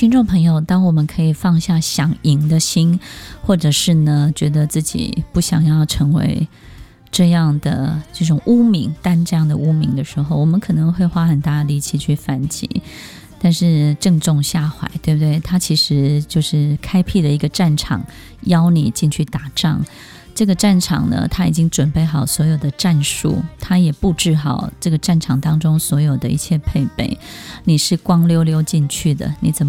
听众朋友，当我们可以放下想赢的心，或者是呢觉得自己不想要成为这样的这种污名，担这样的污名的时候，我们可能会花很大的力气去反击，但是正中下怀，对不对？它其实就是开辟了一个战场，邀你进去打仗。这个战场呢，他已经准备好所有的战术，他也布置好这个战场当中所有的一切配备。你是光溜溜进去的，你怎么